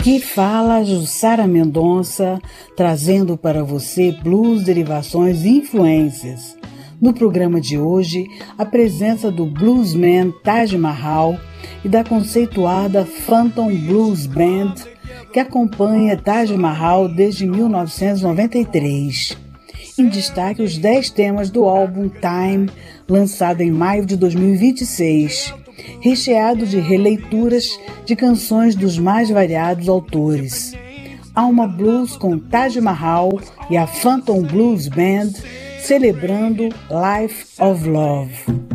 Que fala Jussara Mendonça, trazendo para você blues, derivações e influências. No programa de hoje, a presença do bluesman Taj Mahal e da conceituada Phantom Blues Band, que acompanha Taj Mahal desde 1993. Em destaque, os 10 temas do álbum Time, lançado em maio de 2026, recheado de releituras de canções dos mais variados autores. Alma Blues com Taj Mahal e a Phantom Blues Band, celebrando Life of Love.